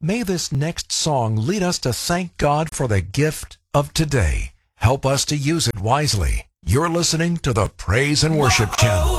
May this next song lead us to thank God for the gift of today. Help us to use it wisely. You're listening to the Praise and Worship Channel.